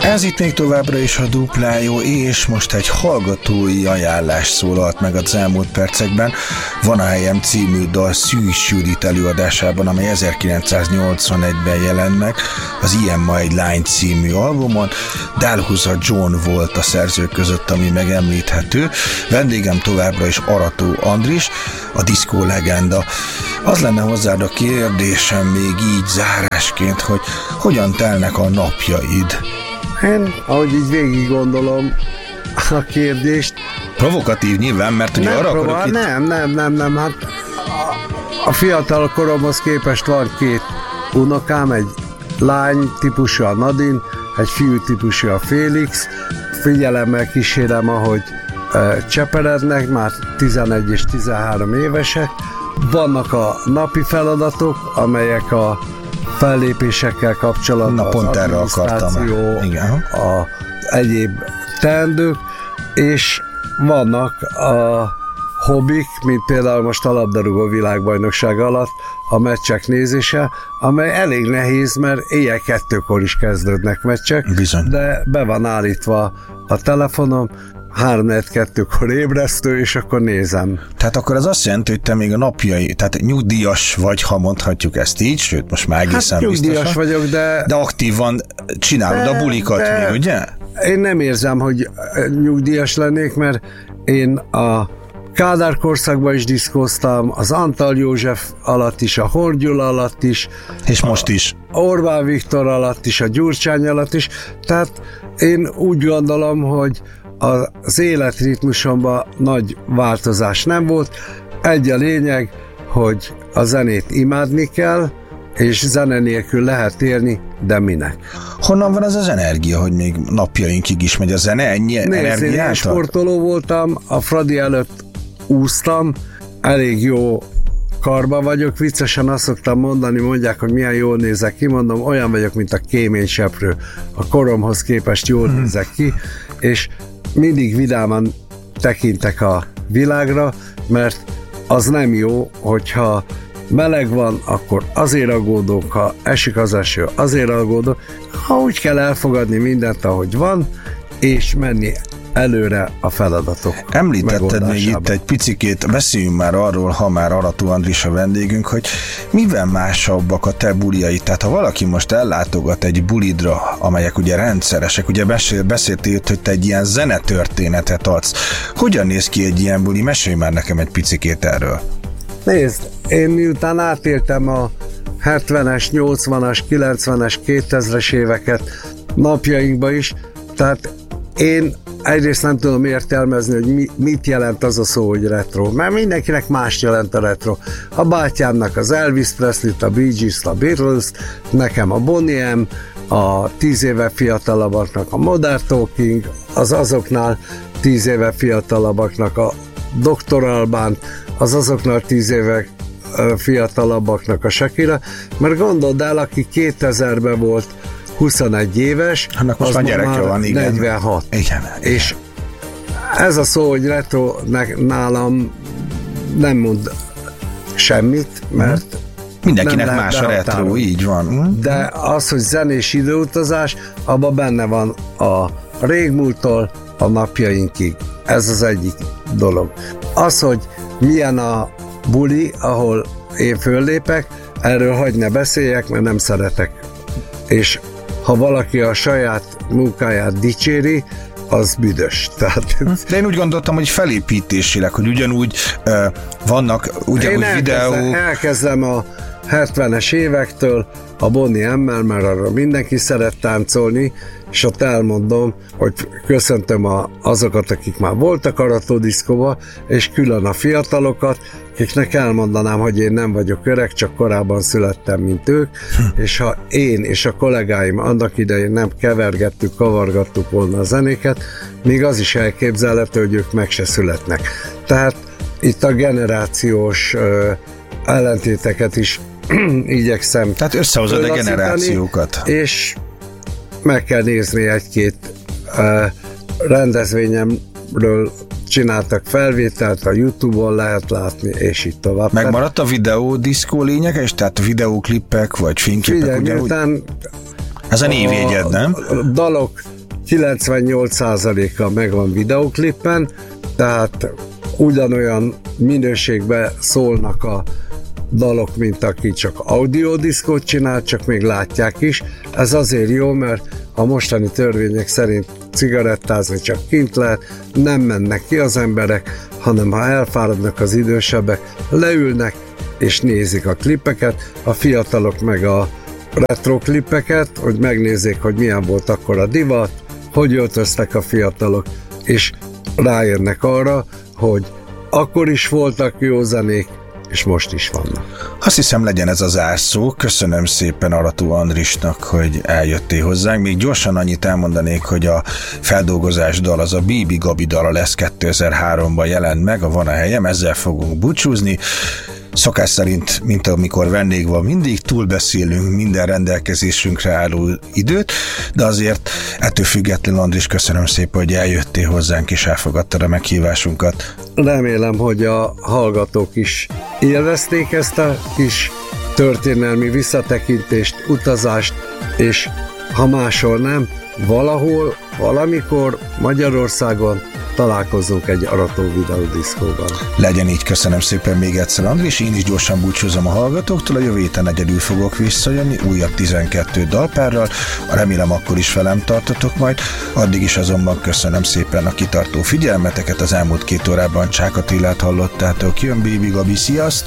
Ez itt még továbbra is a Duplájó, és most egy hallgatói ajánlás szólalt meg az elmúlt percekben. Van a helyem című dal Szűz Judit előadásában, amely 1981-ben jelent meg az Ilyen ma egy lány című albumon. Dalhuza John volt a szerzők között, ami megemlíthető. Vendégem továbbra is Arató Andris, a diszkó legenda. Az lenne hozzád a kérdésem még így zárásként, hogy hogyan telnek a napjaid? Én, ahogy így végig gondolom a kérdést... Provokatív nyilván, mert ugye arra akarok itt... Nem, hát a fiatal koromhoz képest van két unokám, egy lány típusú a Nadine, egy fiú típusú a Félix. Figyelemmel kísérem, ahogy cseperednek, már 11 és 13 évesek. Vannak a napi feladatok, amelyek a fellépésekkel kapcsolatban, na, pont erre akartam. Igen. A egyéb teendők, és vannak a hobbik, mint például most a labdarúgó világbajnokság alatt a meccsek nézése, amely elég nehéz, mert éjjel 2-kor is kezdődnek meccsek. Bizony. De be van állítva a telefonom, 3-4-2-kor ébresztő, és akkor nézem. Tehát akkor az azt jelenti, hogy te még a napjai, tehát nyugdíjas vagy, ha mondhatjuk ezt így, sőt, most már egészen biztosan. Nyugdíjas vagyok, de aktívan csinálod a bulikat még, ugye? Én nem érzem, hogy nyugdíjas lennék, mert én a Kádár korszakban is diszkóztam, az Antal József alatt is, a Horn Gyula alatt is. És most is. Orbán Viktor alatt is, a Gyurcsány alatt is. Tehát én úgy gondolom, hogy az életritmusomban nagy változás nem volt. Egy a lényeg, hogy a zenét imádni kell, és zene nélkül lehet élni, de minek? Honnan van az energia, hogy még napjainkig is megy a zene? Ennyi energiát? Én sportoló voltam, a Fradi előtt úsztam, elég jó karba vagyok, viccesen azt szoktam mondani, mondják, hogy milyen jól nézek ki, mondom, olyan vagyok, mint a kéményseprő, a koromhoz képest jól nézek ki, és mindig vidáman tekintek a világra, mert az nem jó, hogyha meleg van, akkor azért aggódok, ha esik az eső, azért aggódok, ha úgy kell elfogadni mindent, ahogy van, és menni előre a feladatok. Említetted még itt egy picikét, beszéljünk már arról, ha már Arató Andris a vendégünk, hogy mivel másabbak a te buliai. Tehát ha valaki most ellátogat egy bulidra, amelyek ugye rendszeresek, ugye beszéltél, hogy te egy ilyen zenetörténetet adsz. Hogyan néz ki egy ilyen buli? Mesélj már nekem egy picikét erről. Nézd, én miután átéltem a 70-es, 80-as, 90-es, 2000-es éveket napjainkban is, tehát én egyrészt nem tudom értelmezni, hogy mit jelent az a szó, hogy retro, mert mindenkinek más jelent a retro. A bátyámnak az Elvis Presley-t, a Bee Gees-t, a Beatles-t, nekem a Bonnie M, a 10 éve fiatalabbaknak a Modern Talking, az azoknál 10 éve fiatalabbaknak a Dr. Alban, az azoknál 10 éve fiatalabbaknak a Shakira, mert gondold el, aki 2000-ben volt 21 éves, annak most már gyereke van, igen. 46. Igen. És ez a szó, hogy retro nálam nem mond semmit, mert mindenkinek más a retro, így van. De az, hogy zenés időutazás, abban benne van a régmúlttól a napjainkig. Ez az egyik dolog. Az, hogy milyen a buli, ahol én föllépek, erről hagyj ne beszéljek, mert nem szeretek. És ha valaki a saját munkáját dicséri, az büdös. Tehát... De én úgy gondoltam, hogy felépítésileg, hogy ugyanúgy vannak ugyanúgy videók. Elkezdem a 70-es évektől a Bonnie M-mel, mert arra mindenki szeret táncolni, és ott elmondom, hogy köszöntöm azokat, akik már voltak Arató diszkóba, és külön a fiatalokat, akiknek elmondanám, hogy én nem vagyok öreg, csak korábban születtem, mint ők, és ha én és a kollégáim annak idején nem kavargattuk volna a zenéket, még az is elképzelhető, hogy ők meg se születnek. Tehát itt a generációs ellentéteket is igyekszem. Tehát összehozod a generációkat. És meg kell nézni egy-két rendezvényemről csináltak felvételt, a YouTube-on lehet látni, és így tovább. Megmaradt a videó diszkó lényege, és tehát videóklippek, vagy fényképek ugyanúgy? Figyelj, ez a névjegyed, nem? Dalok 98%-a megvan videoklippen, tehát ugyanolyan minőségben szólnak a dalok, mint aki csak audiodiszkót csinál, csak még látják is. Ez azért jó, mert a mostani törvények szerint cigarettázni csak kint lehet, nem mennek ki az emberek, hanem ha elfáradnak az idősebbek, leülnek és nézik a klippeket, a fiatalok meg a retro klippeket, hogy megnézzék, hogy milyen volt akkor a divat, hogy öltöztek a fiatalok, és rájönnek arra, hogy akkor is voltak jó zenék, és most is vannak. Azt hiszem, legyen ez az zárszó. Köszönöm szépen Arató Andrisnak, hogy eljöttél hozzánk. Még gyorsan annyit elmondanék, hogy a feldolgozás dal az a Bibi Gabi dala lesz, 2003-ban jelent meg, a Van a helyem, ezzel fogunk búcsúzni. Szokás szerint, mint amikor vendég van, mindig túlbeszélünk minden rendelkezésünkre álló időt, de azért ettől függetlenül, Andris, köszönöm szépen, hogy eljöttél hozzánk és elfogadtad a meghívásunkat. Remélem, hogy a hallgatók is élvezték ezt a kis történelmi visszatekintést, utazást, és ha máshol nem, valahol, valamikor Magyarországon találkozunk egy Arató videódiszkóban. Legyen így, köszönöm szépen még egyszer, Andris. Én is gyorsan búcsúzom a hallgatóktól, a jövő héten egyedül fogok visszajönni, újabb 12 dalpárral, remélem akkor is velem tartotok majd. Addig is azonban köszönöm szépen a kitartó figyelmeteket, az elmúlt 2 órában Csák Attilát hallottátok, jön Bibi Gabi, sziasztok!